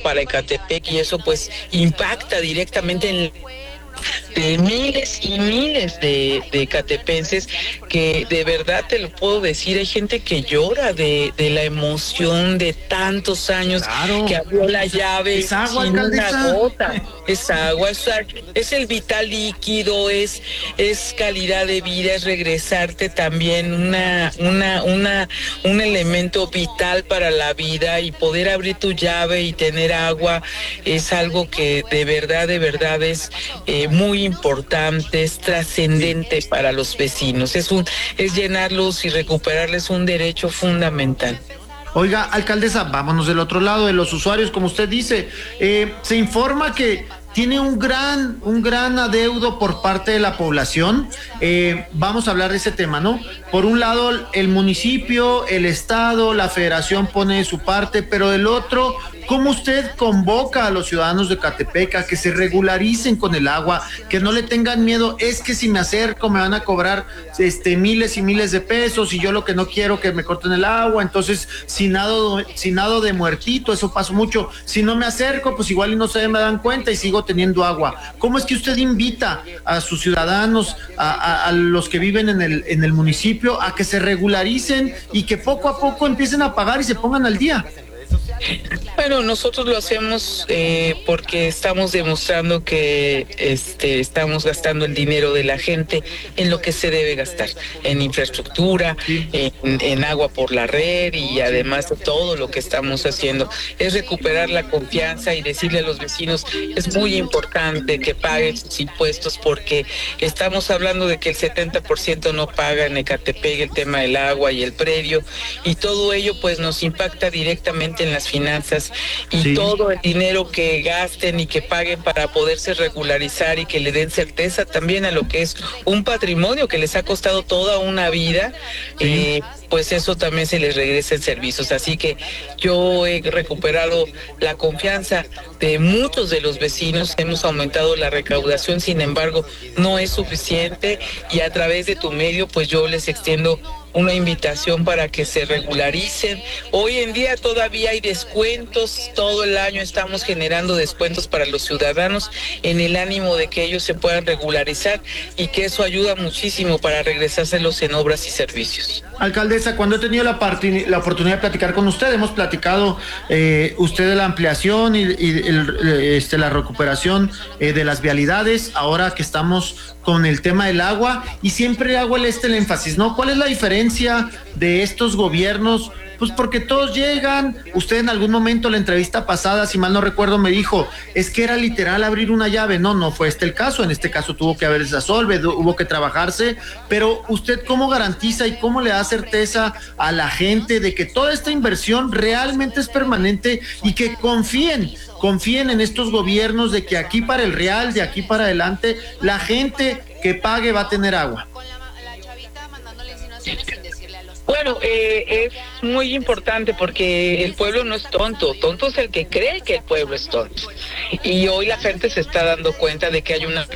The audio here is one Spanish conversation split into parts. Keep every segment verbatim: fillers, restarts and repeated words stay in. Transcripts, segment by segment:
para Ecatepec, y eso pues impacta directamente en de miles y miles de, de ecatepenses, que de verdad te lo puedo decir, hay gente que llora de, de la emoción de tantos años. Claro. Que abrió la llave es agua, sin alcaldesa. una gota, es agua, es, es el vital líquido, es, es calidad de vida, es regresarte también una, una, una, un elemento vital para la vida, y poder abrir tu llave y tener agua es algo que de verdad, de verdad es eh, muy importante, es trascendente para los vecinos, es un, es llenarlos y recuperarles un derecho fundamental. Oiga, alcaldesa, vámonos del otro lado, de los usuarios, como usted dice. Eh, se informa que tiene un gran, un gran adeudo por parte de la población. Eh, vamos a hablar de ese tema, ¿no? Por un lado, el municipio, el estado, la federación pone de su parte, pero del otro, ¿cómo usted convoca a los ciudadanos de Ecatepec a que se regularicen con el agua, que no le tengan miedo? Es que si me acerco me van a cobrar este, miles y miles de pesos, y yo lo que no quiero que me corten el agua, entonces si nado, si nado de muertito, eso pasa mucho. Si no me acerco, pues igual y no se me dan cuenta y sigo teniendo agua. ¿Cómo es que usted invita a sus ciudadanos, a, a, a los que viven en el, en el municipio, a que se regularicen y que poco a poco empiecen a pagar y se pongan al día? Bueno, nosotros lo hacemos eh, porque estamos demostrando que este, estamos gastando el dinero de la gente en lo que se debe gastar, en infraestructura, sí. en, en agua por la red, y además de todo lo que estamos haciendo es recuperar la confianza y decirle a los vecinos, es muy importante que paguen sus impuestos, porque estamos hablando de que el setenta por ciento no paga en Ecatepec el tema del agua y el predio, y todo ello pues nos impacta directamente en las finanzas, y sí. todo el dinero que gasten y que paguen para poderse regularizar y que le den certeza también a lo que es un patrimonio que les ha costado toda una vida, sí. eh, pues eso también se les regresa en servicios. Así que yo he recuperado la confianza de muchos de los vecinos, hemos aumentado la recaudación, sin embargo no es suficiente, y a través de tu medio pues yo les extiendo una invitación para que se regularicen. Hoy en día todavía hay descuentos, todo el año estamos generando descuentos para los ciudadanos en el ánimo de que ellos se puedan regularizar, y que eso ayuda muchísimo para regresárselos en obras y servicios. Alcaldesa, cuando he tenido la, part- la oportunidad de platicar con usted, hemos platicado eh, usted de la ampliación y, y el, este, la recuperación eh, de las vialidades, ahora que estamos con el tema del agua, y siempre hago el, este el énfasis, ¿no? ¿Cuál es la diferencia de estos gobiernos? Pues porque todos llegan. Usted en algún momento, la entrevista pasada, si mal no recuerdo, me dijo, es que era literal abrir una llave. No, no fue este el caso. En este caso tuvo que haber esa solve, hubo que trabajarse. Pero usted, ¿cómo garantiza y cómo le da certeza a la gente de que toda esta inversión realmente es permanente, y que confíen, confíen en estos gobiernos, de que aquí para el real, de aquí para adelante, la gente que pague va a tener agua? Bueno, eh, es muy importante, porque el pueblo no es tonto, tonto es el que cree que el pueblo es tonto. Y hoy la gente se está dando cuenta de que hay una...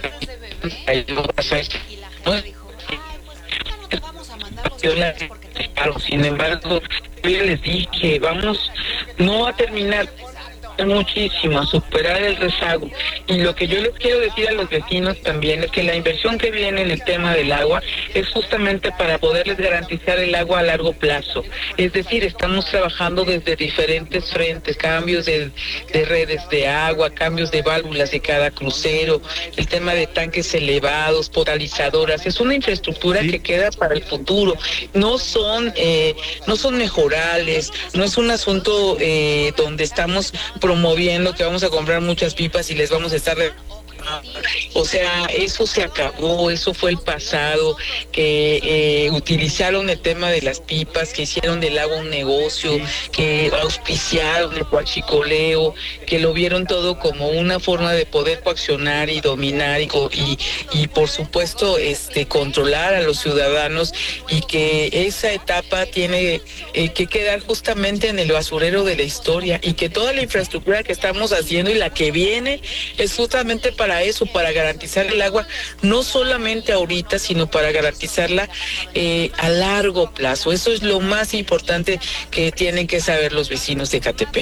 Sin embargo, yo les dije, vamos no a terminar muchísimo, a superar el rezago. Y lo que yo les quiero decir a los vecinos también es que la inversión que viene en el tema del agua es justamente para poderles garantizar el agua a largo plazo. Es decir, estamos trabajando desde diferentes frentes, cambios de, de redes de agua, cambios de válvulas de cada crucero, el tema de tanques elevados, potalizadoras. Es una infraestructura sí. que queda para el futuro. No son, eh, no son mejorables, no es un asunto eh, donde estamos promoviendo que vamos a comprar muchas pipas y les vamos a estar... O sea, eso se acabó, eso fue el pasado, que eh, utilizaron el tema de las pipas, que hicieron del agua un negocio, que auspiciaron el huachicoleo, que lo vieron todo como una forma de poder coaccionar y dominar y, y, y por supuesto este controlar a los ciudadanos, y que esa etapa tiene eh, que quedar justamente en el basurero de la historia, y que toda la infraestructura que estamos haciendo y la que viene es justamente para eso, para garantizar el agua, no solamente ahorita, sino para garantizarla eh, a largo plazo. Eso es lo más importante que tienen que saber los vecinos de Ecatepec.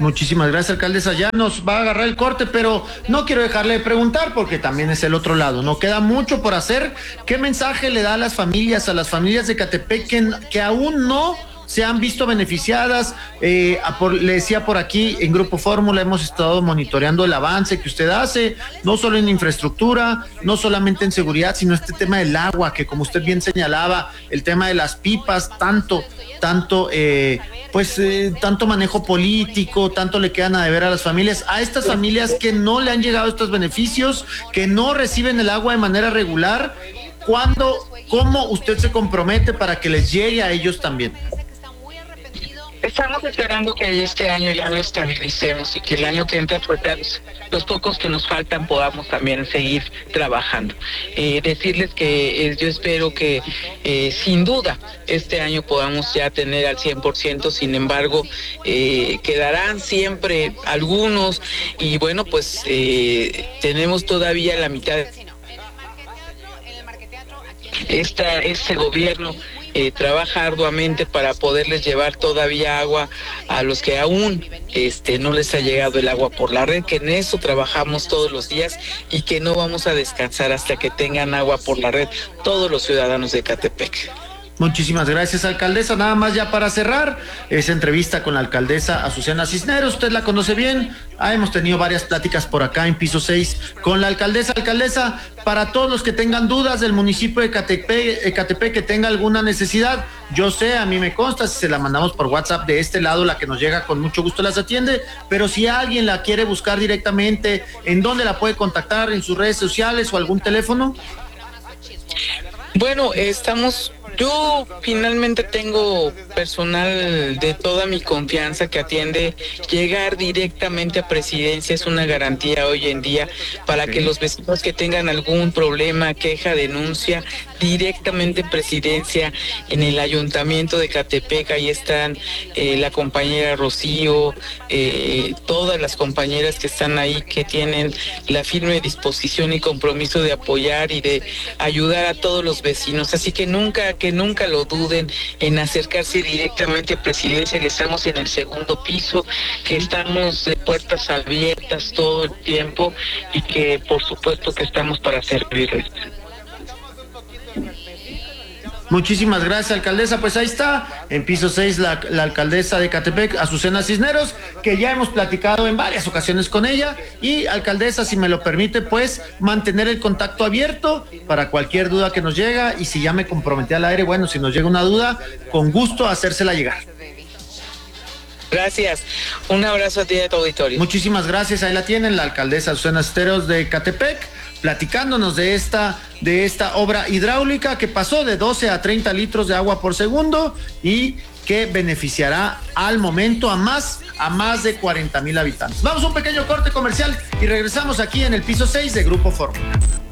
Muchísimas gracias, alcaldesa. Ya nos va a agarrar el corte, pero no quiero dejarle de preguntar porque también es el otro lado. No queda mucho por hacer. ¿Qué mensaje le da a las familias, a las familias de Ecatepec que, que aún no se han visto beneficiadas? Eh, a por, le decía por aquí, en Grupo Fórmula hemos estado monitoreando el avance que usted hace, no solo en infraestructura, no solamente en seguridad, sino este tema del agua, que como usted bien señalaba, el tema de las pipas, tanto, tanto, eh, pues, eh, tanto manejo político, tanto le quedan a deber a las familias, a estas familias que no le han llegado estos beneficios, que no reciben el agua de manera regular. ¿Cuándo, cómo usted se compromete para que les llegue a ellos también? Estamos esperando que este año ya lo estabilicemos y que el año que entra, pues los, los pocos que nos faltan podamos también seguir trabajando. Eh, decirles que eh, yo espero que eh, sin duda este año podamos ya tener al cien por ciento, sin embargo eh, quedarán siempre algunos y bueno, pues eh, tenemos todavía la mitad de esta, este gobierno. Eh, trabaja arduamente para poderles llevar todavía agua a los que aún este, no les ha llegado el agua por la red, que en eso trabajamos todos los días y que no vamos a descansar hasta que tengan agua por la red todos los ciudadanos de Ecatepec. Muchísimas gracias, alcaldesa. Nada más ya para cerrar esa entrevista con la alcaldesa Azucena Cisneros. Usted la conoce bien. Ah, hemos tenido varias pláticas por acá en piso seis con la alcaldesa. Alcaldesa, para todos los que tengan dudas del municipio de Ecatepec, Ecatepec, que tenga alguna necesidad, yo sé, a mí me consta, si se la mandamos por WhatsApp de este lado, la que nos llega con mucho gusto las atiende, pero si alguien la quiere buscar directamente, ¿en dónde la puede contactar? ¿En sus redes sociales o algún teléfono? Bueno, estamos... Yo finalmente tengo personal de toda mi confianza que atiende. Llegar directamente a Presidencia es una garantía hoy en día para que los vecinos que tengan algún problema, queja, denuncia, directamente en Presidencia, en el Ayuntamiento de Ecatepec. Ahí están eh, la compañera Rocío, eh, todas las compañeras que están ahí, que tienen la firme disposición y compromiso de apoyar y de ayudar a todos los vecinos. Así que nunca que nunca lo duden en acercarse directamente a Presidencia, que estamos en el segundo piso, que estamos de puertas abiertas todo el tiempo y que por supuesto que estamos para servirles. Muchísimas gracias, alcaldesa. Pues ahí está, en piso seis, la, la alcaldesa de Ecatepec, Azucena Cisneros, que ya hemos platicado en varias ocasiones con ella. Y, alcaldesa, si me lo permite, pues mantener el contacto abierto para cualquier duda que nos llega. Y si ya me comprometí al aire, bueno, si nos llega una duda, con gusto hacérsela llegar. Gracias. Un abrazo a ti y a tu auditorio. Muchísimas gracias. Ahí la tienen, la alcaldesa Azucena Cisneros de Ecatepec, platicándonos de esta, de esta obra hidráulica que pasó de doce a treinta litros de agua por segundo y que beneficiará al momento a más, a más de cuarenta mil habitantes. Vamos a un pequeño corte comercial y regresamos aquí en el piso seis de Grupo Fórmula.